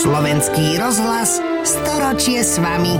Slovenský rozhlas, storočie s vami.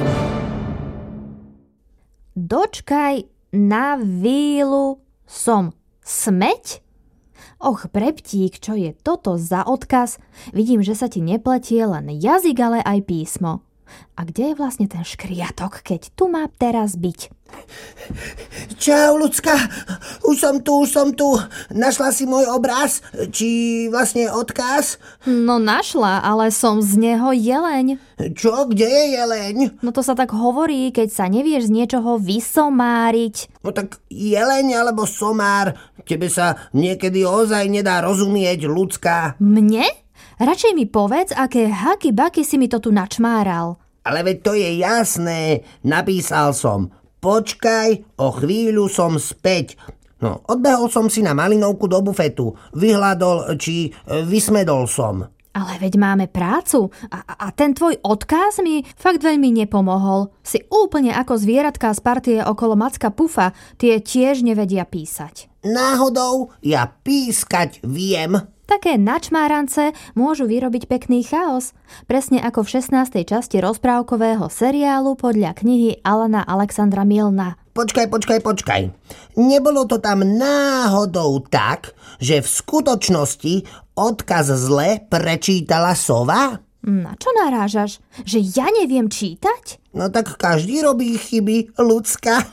Dočkaj na vílu som smeť? Och, breptík, čo je toto za odkaz? Vidím, že sa ti nepletie len jazyk, ale aj písmo. A kde je vlastne ten škriatok, keď tu má teraz byť? Čau, ľudská, už som tu. Našla si môj obraz? Či vlastne odkaz? No našla, ale som z neho jeleň. Čo? Kde je jeleň? No to sa tak hovorí, keď sa nevieš z niečoho vysomáriť. No tak jeleň alebo somár, tebe sa niekedy ozaj nedá rozumieť, ľudská. Mne? Radšej mi povedz, aké haky-baky si mi to tu načmáral. Ale veď to je jasné, napísal som. Počkaj, o chvíľu som späť. No, odbehol som si na malinovku do bufetu. Vyhľadol, či vysmedol som. Ale veď máme prácu a ten tvoj odkaz mi fakt veľmi nepomohol. Si úplne ako zvieratká z partie okolo Macka Pufa, tie tiež nevedia písať. Náhodou ja pískať viem. Také načmárance môžu vyrobiť pekný chaos, presne ako v 16. časti rozprávkového seriálu podľa knihy Alana Alexandra Milna. Počkaj. Nebolo to tam náhodou tak, že v skutočnosti odkaz zle prečítala sova? Na čo narážaš? Že ja neviem čítať? No tak každý robí chyby, ľudská.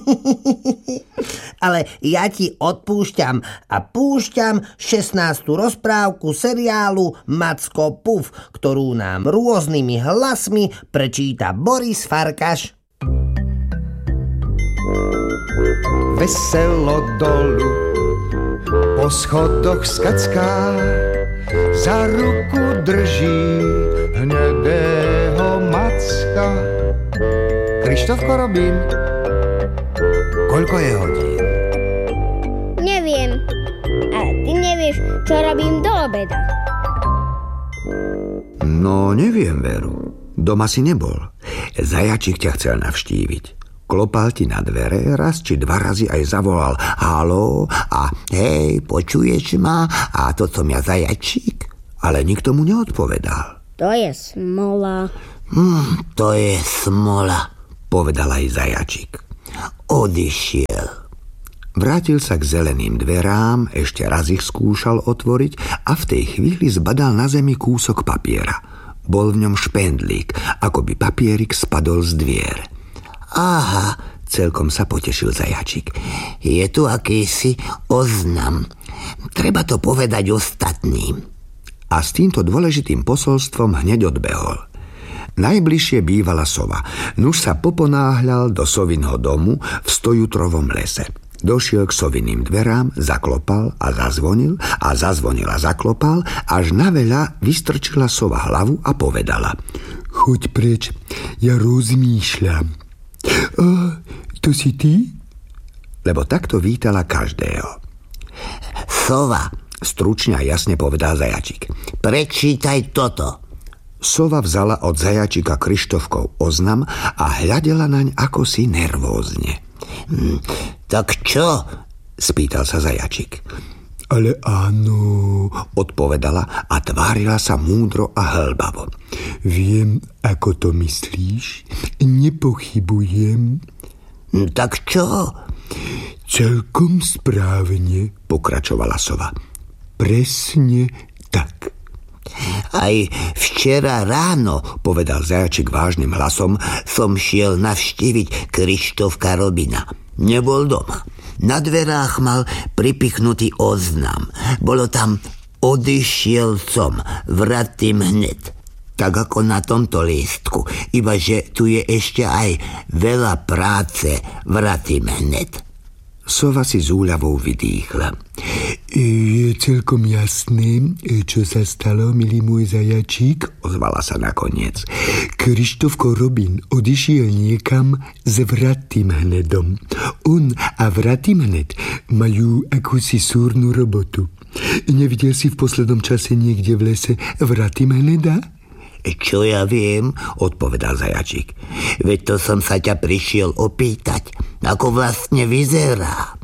Ale ja ti odpúšťam a púšťam 16. rozprávku seriálu Macko Puf, ktorú nám rôznymi hlasmi prečíta Boris Farkaš. Veselo dolu po schodoch skacká, za ruku drží hnedého Macka. Krištofko Robín, koľko je hodín? Neviem. A ty nevieš, čo robím do obeda. No, neviem, Veru. Doma si nebol. Zajačík ťa chcel navštíviť. Klopal ti na dvere, raz či dva razy aj zavolal haló a hej, počuješ ma? A to som ja, Zajačík. Ale nikto mu neodpovedal. To je smola. To je smola, povedal aj Zajačík. Odišiel. Vrátil sa k zeleným dverám, ešte raz ich skúšal otvoriť a v tej chvíli zbadal na zemi kúsok papiera. Bol v ňom špendlík, ako by papierik spadol z dvier. Aha, celkom sa potešil Zajačík. Je tu akýsi oznam. Treba to povedať ostatným. A s týmto dôležitým posolstvom hneď odbehol. Najbližšie bývala sova. Nuž sa poponáhľal do sovinho domu v Stojutrovom lese. Došiel k soviným dverám, zaklopal a zazvonil a zazvonil a zaklopal, až na veľa vystrčila sova hlavu a povedala: Choď preč, ja rozmýšľam. To si ty? Lebo takto vítala každého. Sova, stručne a jasne povedal Zajačík. Prečítaj toto. Sova vzala od Zajačíka Krištofkov oznam a hľadela naň akosi nervózne. Tak čo? Spýtal sa Zajačík. Ale áno, odpovedala a tvárila sa múdro a hlbavo. Viem, ako to myslíš, nepochybujem. Tak čo? Celkom správne, pokračovala sova. Presne tak. Aj včera ráno, povedal Zajačík vážnym hlasom, som šiel navštíviť Krištofka Robina. Nebol doma. Na dverách mal pripichnutý oznam. Bolo tam: odišiel som, vratím hneď. Tak ako na tomto lístku, iba že tu je ešte aj veľa práce, vratím hneď. Sova si s úľavou vydýchla. Je celkom jasné, čo sa stalo, milý môj Zajačík, ozvala sa nakoniec. Krištofko Robin odišiel niekam s Vratým hnedom. On a Vratým hned majú akúsi súrnu robotu. Nevidel si v poslednom čase niekde v lese Vratým hneda? Čo ja viem, odpovedal Zajačík. Veď to som sa ťa prišiel opýtať, ako vlastne vyzerá.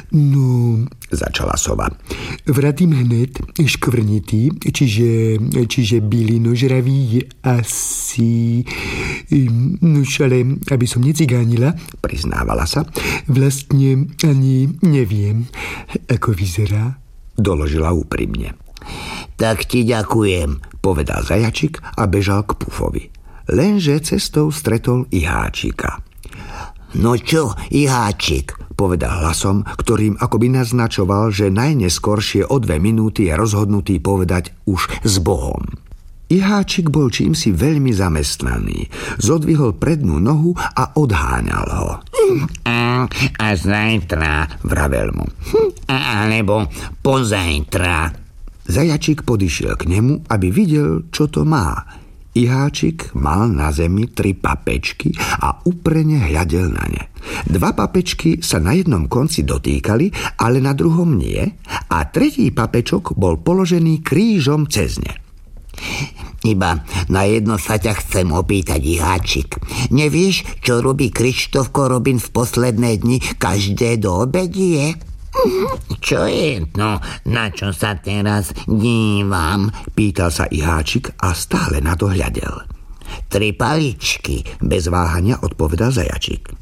No, začala sova. Vratím hned škvrnitý, čiže bylinožravý je asi... Nuž, ale aby som necigánila, priznávala sa, vlastne ani neviem, ako vyzerá. Doložila úprimne. Tak ti ďakujem, povedal zajačik a bežal k Pufovi. Lenže cestou stretol Iháčika. No čo, Iháčik, povedal hlasom, ktorým akoby naznačoval, že najneskoršie o 2 minúty je rozhodnutý povedať už s Bohom. Iháčik bol čímsi veľmi zamestnaný. Zodvihol prednú nohu a odháňal ho. Až zajtra, vravel mu. Alebo pozajtra. Zajačik podišiel k nemu, aby videl, čo to má. Iháčik mal na zemi 3 papečky a uprene hľadel na ne. 2 papečky sa na jednom konci dotýkali, ale na druhom nie, a 3. papečok bol položený krížom cez ne. Iba na jedno sa ťa chcem opýtať, Iháčik. Nevieš, čo robí Krištof Korobin v posledné dni každé do obedie? Čo je to, na čo sa teraz dívam? Pýtal sa Iháčik a stále na to hľadel. 3 paličky, bez váhania odpovedal zajačik.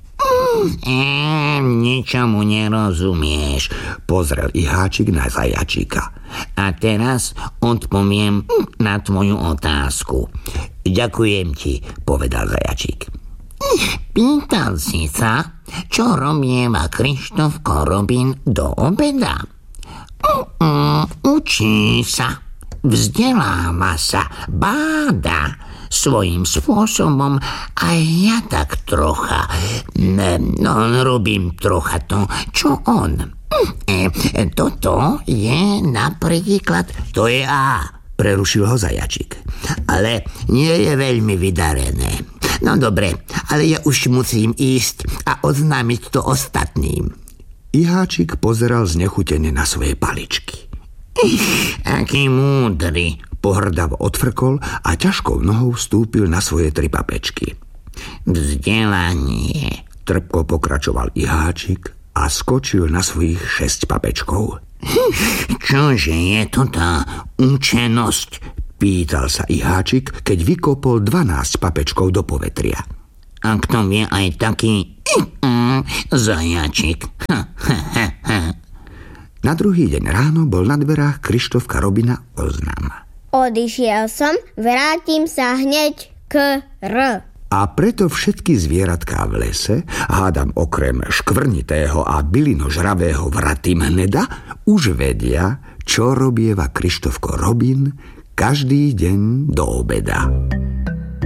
Ničomu nerozumieš, pozrel Iháčik na zajačika. A teraz odpoviem na tvoju otázku. Ďakujem ti, povedal zajačik. Pýtal si sa, čo robieva Krištof Korobin do obeda? Učí sa, vzdeláva sa, báda. Svojím spôsobom aj ja tak trocha. Robím trocha to, čo on. Toto je napríklad, to je A, prerušil ho zajačik. Ale nie je veľmi vydarené. No dobre, ale ja už musím ísť a oznámiť to ostatným. Iháčik pozeral znechutene na svoje paličky. Aký múdry, pohrdavo odfrkol a ťažkou nohou vstúpil na svoje 3 papečky. Vzdelanie, trpko pokračoval Iháčik a skočil na svojich 6 papečkov. Čože je to tá učenosť? Pýtal sa Iháčik, keď vykopol 12 papečkov do povetria. A kto vie aj taký zajačik? Na druhý deň ráno bol na dverách Krištof Korobina oznám. Odišiel som, vrátim sa hneď k R. A preto všetky zvieratká v lese, hádam okrem škvrnitého a bylinožravého vratimhneda, už vedia, čo robieva Krištof Korobin každý deň do obeda.